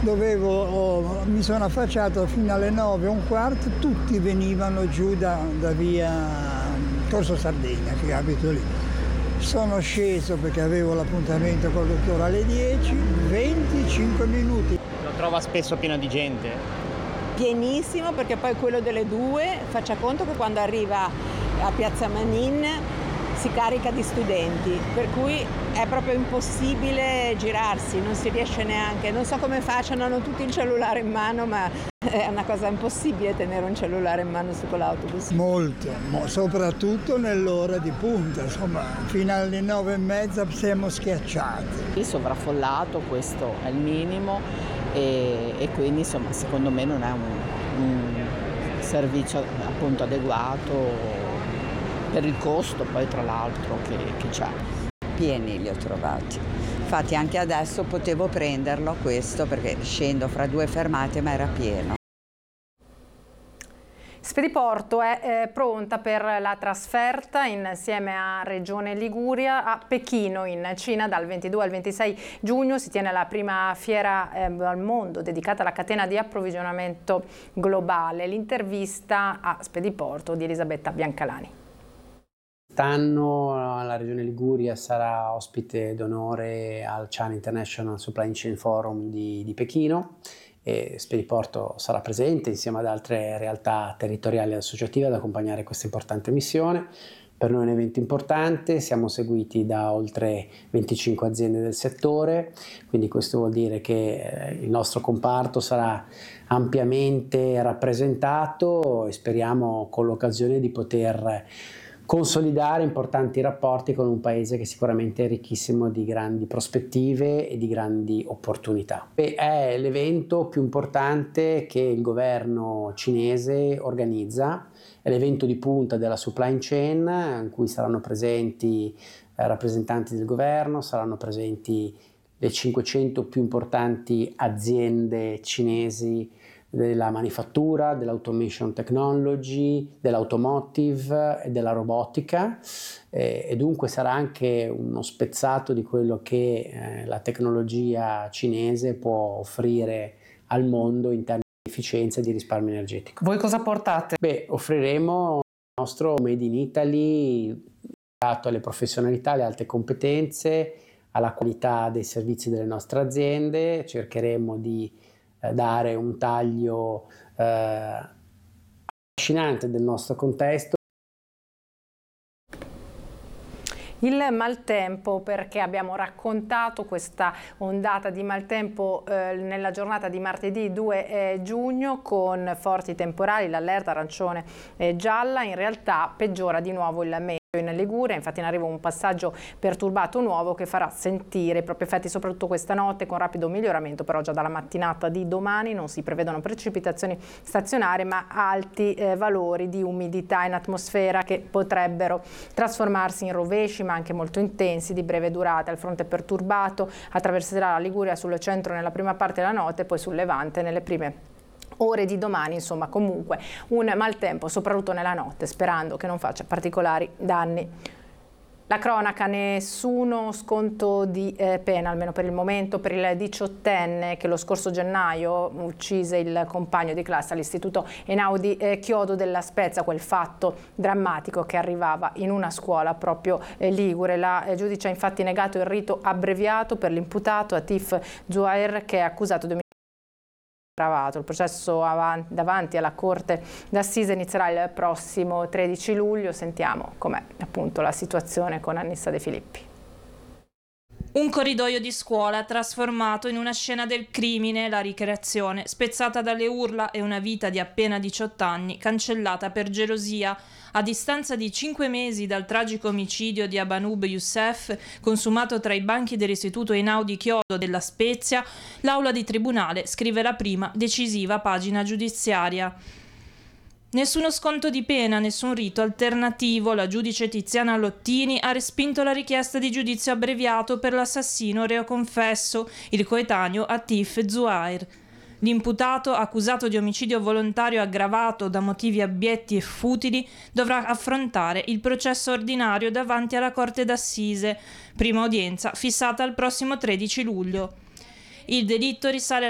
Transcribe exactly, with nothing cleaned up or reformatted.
dovevo, oh, mi sono affacciato fino alle nove e un quarto, tutti venivano giù da, da via Corso Sardegna, che abito lì. Sono sceso perché avevo l'appuntamento col dottore alle dieci, venticinque minuti. Lo trova spesso pieno di gente? Pienissimo, perché poi quello delle due, faccia conto che quando arriva a Piazza Manin si carica di studenti, per cui è proprio impossibile girarsi, non si riesce neanche, non so come facciano, hanno tutti il cellulare in mano, ma è una cosa impossibile tenere un cellulare in mano su quell'autobus. Molto, mo, soprattutto nell'ora di punta, insomma, fino alle nove e mezza siamo schiacciati. Il sovraffollato, questo è il minimo, e, e quindi insomma secondo me non è un, un servizio appunto adeguato per il costo poi tra l'altro che, che c'è. Pieni li ho trovati, infatti anche adesso potevo prenderlo questo perché scendo fra due fermate ma era pieno. Spediporto è eh, pronta per la trasferta insieme a Regione Liguria a Pechino in Cina dal ventidue al ventisei giugno. Si tiene la prima fiera eh, al mondo dedicata alla catena di approvvigionamento globale. L'intervista a Spediporto di Elisabetta Biancalani. Quest'anno la Regione Liguria sarà ospite d'onore al China International Supply Chain Forum di, di Pechino e Spediporto sarà presente insieme ad altre realtà territoriali e associative ad accompagnare questa importante missione. Per noi è un evento importante, siamo seguiti da oltre venticinque aziende del settore, quindi questo vuol dire che il nostro comparto sarà ampiamente rappresentato e speriamo con l'occasione di poter consolidare importanti rapporti con un paese che sicuramente è ricchissimo di grandi prospettive e di grandi opportunità. E è l'evento più importante che il governo cinese organizza, è l'evento di punta della supply chain in cui saranno presenti eh, rappresentanti del governo, saranno presenti le cinquecento più importanti aziende cinesi della manifattura, dell'automation technology, dell'automotive e della robotica eh, e dunque sarà anche uno spezzato di quello che eh, la tecnologia cinese può offrire al mondo in termini di efficienza e di risparmio energetico. Voi cosa portate? Beh, offriremo il nostro Made in Italy legato alle professionalità, alle alte competenze, alla qualità dei servizi delle nostre aziende, cercheremo di dare un taglio eh, affascinante del nostro contesto. Il maltempo, perché abbiamo raccontato questa ondata di maltempo eh, nella giornata di martedì due eh, giugno con forti temporali, l'allerta arancione e gialla, in realtà peggiora di nuovo il meteo in Liguria, infatti in arrivo un passaggio perturbato nuovo che farà sentire i propri effetti soprattutto questa notte con rapido miglioramento, però già dalla mattinata di domani non si prevedono precipitazioni stazionarie ma alti eh, valori di umidità in atmosfera che potrebbero trasformarsi in rovesci ma anche molto intensi di breve durata. Il fronte perturbato attraverserà la Liguria sul centro nella prima parte della notte e poi sul Levante nelle prime ore di domani, insomma comunque un maltempo soprattutto nella notte, sperando che non faccia particolari danni. La cronaca, nessuno sconto di eh, pena, almeno per il momento, per il diciottenne che lo scorso gennaio uccise il compagno di classe all'istituto Einaudi eh, Chiodo della Spezia, quel fatto drammatico che arrivava in una scuola proprio eh, ligure. La eh, giudice ha infatti negato il rito abbreviato per l'imputato Atif Zouair, che è accusato di il processo avanti, davanti alla Corte d'Assise inizierà il prossimo tredici luglio. Sentiamo com'è appunto la situazione con Annissa De Filippi. Un corridoio di scuola trasformato in una scena del crimine, la ricreazione, spezzata dalle urla e una vita di appena diciotto anni cancellata per gelosia. A distanza di cinque mesi dal tragico omicidio di Abanub Youssef, consumato tra i banchi dell'istituto Einaudi Chiodo della Spezia, l'aula di tribunale scrive la prima decisiva pagina giudiziaria. Nessuno sconto di pena, nessun rito alternativo. La giudice Tiziana Lottini ha respinto la richiesta di giudizio abbreviato per l'assassino reo confesso, il coetaneo Atif Zouair. L'imputato, accusato di omicidio volontario aggravato da motivi abietti e futili, dovrà affrontare il processo ordinario davanti alla Corte d'Assise, prima udienza fissata al prossimo tredici luglio. Il delitto risale